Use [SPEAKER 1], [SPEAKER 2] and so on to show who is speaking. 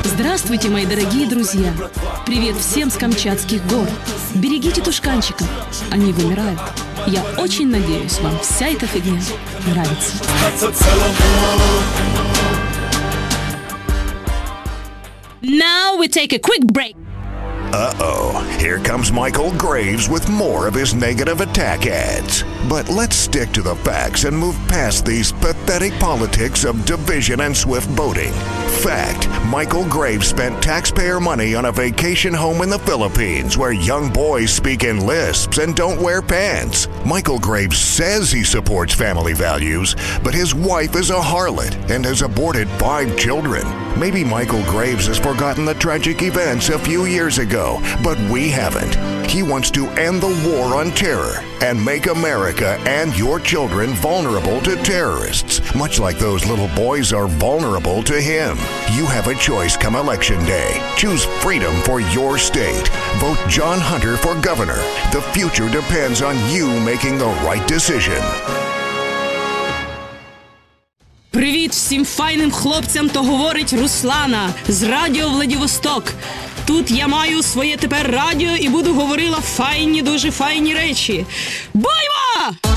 [SPEAKER 1] Здравствуйте, мои дорогие друзья! Привет всем с Камчатских гор! Берегите тушканчиков, они вымирают. Я очень надеюсь, вам вся эта фигня нравится. Now we take a quick break.
[SPEAKER 2] Uh-oh, here comes Michael Graves with more of his negative attack ads. But let's stick to the facts and move past these pathetic politics of division and swift boating. Fact, Michael Graves spent taxpayer money on a vacation home in the Philippines where young boys speak in lisps and don't wear pants. Michael Graves says he supports family values, but his wife is a harlot and has aborted 5 children. Maybe Michael Graves has forgotten the tragic events a few years ago, but we haven't. He wants to end the war on terror and make America and your children vulnerable to terrorists, much like those little boys are vulnerable to him. You have a choice come Election Day. Choose freedom for your state. Vote John Hunter for governor. The future depends on you making the right decision.
[SPEAKER 1] Привіт всім файним хлопцям, то говорить Руслана з Радіо Владивосток. Тут я маю своє тепер радіо і буду говорила файні, дуже файні речі. Бойва!